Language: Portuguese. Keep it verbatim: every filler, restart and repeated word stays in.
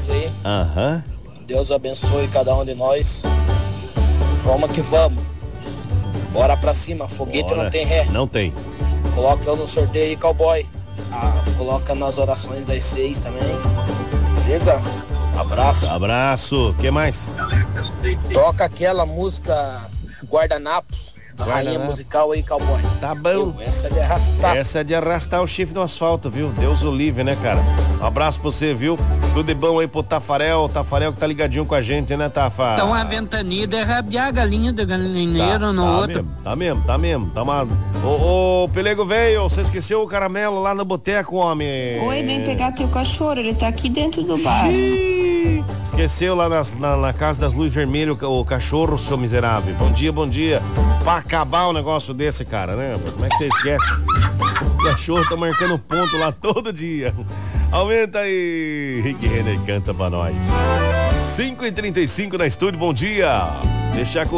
aí. Aham. Deus abençoe cada um de nós. Vamos que vamos. Bora pra cima, foguete Bora. não tem ré. Não tem. Coloca eu no sorteio aí, cowboy. Ah, coloca nas orações das seis também. Beleza? Abraço. Abraço. O que mais? Toca aquela música Guardanapos. A rainha Guardanapo. musical aí, cowboy. Tá bom. Eu, essa é de arrastar. Essa é de arrastar o chifre no asfalto, viu? Deus o livre, né, cara? Um abraço pra você, viu? Tudo de bom aí pro Tafarel. O Tafarel que tá ligadinho com a gente, né, Tafa? Então a ventania é rabiar a galinha do galinheiro tá, no tá outro. Mesmo, tá mesmo, tá mesmo. Tá uma... Ô, ô, Pelego veio, você esqueceu o caramelo lá no boteco, homem. Oi, vem pegar teu cachorro, ele tá aqui dentro do bar. Xiii, esqueceu lá nas, na, na casa das luzes vermelhas o, o cachorro, seu miserável. Bom dia, bom dia. Pra acabar um negócio desse, cara, né? Como é que você esquece? O cachorro tá marcando ponto lá todo dia. Aumenta aí. Rick Renner canta pra nós. cinco e trinta e cinco na estúdio, bom dia. Deixar com